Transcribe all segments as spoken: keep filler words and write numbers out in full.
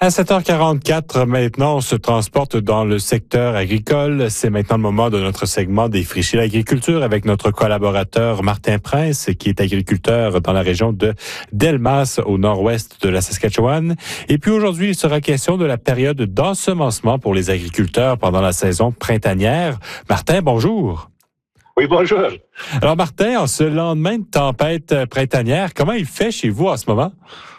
À sept heures quarante-quatre, maintenant, on se transporte dans le secteur agricole. C'est maintenant le moment de notre segment Défricher l'agriculture avec notre collaborateur Martin Prince, qui est agriculteur dans la région de Delmas, au nord-ouest de la Saskatchewan. Et puis aujourd'hui, il sera question de la période d'ensemencement pour les agriculteurs pendant la saison printanière. Martin, bonjour. Oui, bonjour. Alors Martin, en ce lendemain de tempête printanière, comment il fait chez vous en ce moment?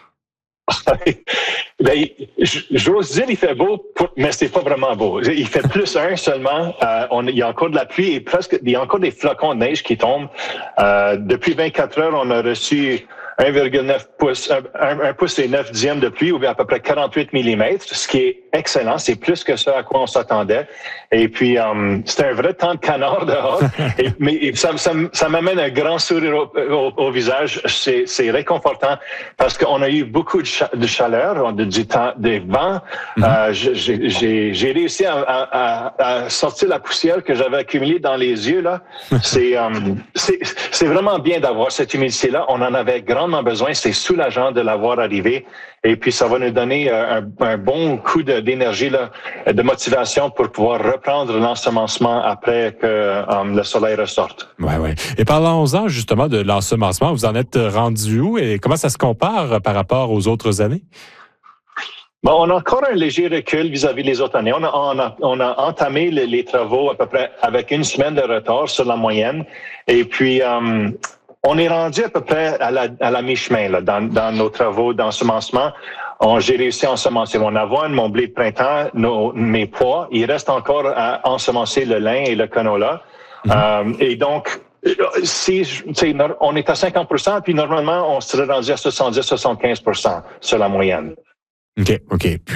Ben, j'ose dire il fait beau, mais c'est pas vraiment beau. Il fait plus un seulement. Euh, on, il y a encore de la pluie et presque il y a encore des flocons de neige qui tombent. Euh, depuis vingt-quatre heures, on a reçu un virgule neuf pouces, un, un pouce et neuf dixièmes de pluie, ou bien à peu près quarante-huit millimètres, ce qui est excellent. C'est plus que ça à quoi on s'attendait. Et puis, um, c'était un vrai temps de canard dehors. et, mais ça, ça, ça m'amène un grand sourire au, au, au visage. C'est, c'est réconfortant parce qu'on a eu beaucoup de, cha- de chaleur, de, du temps, des vents. Mm-hmm. Euh, j'ai, j'ai, j'ai réussi à, à, à sortir la poussière que j'avais accumulée dans les yeux. Là, c'est, um, c'est, c'est vraiment bien d'avoir cette humidité-là. On en avait grand besoin, c'est soulageant de l'avoir arrivé et puis ça va nous donner un, un bon coup de, d'énergie, là, de motivation pour pouvoir reprendre l'ensemencement après que um, le soleil ressorte. Ouais, ouais. Et parlons-en justement de l'ensemencement. Vous en êtes rendu où et comment ça se compare par rapport aux autres années? Bon, on a encore un léger recul vis-à-vis des autres années. On a, on a, on a entamé les, les travaux à peu près avec une semaine de retard sur la moyenne et puis um, on est rendu à peu près à la, à la mi-chemin là, dans, dans nos travaux d'ensemencement. On, j'ai réussi à ensemencer mon avoine, mon blé de printemps, nos, mes pois. Il reste encore à ensemencer le lin et le canola. Mm-hmm. Euh, et donc, si, on est à cinquante pour cent, puis normalement, on serait rendu à soixante-dix à soixante-quinze pour cent sur la moyenne. OK, OK. Puis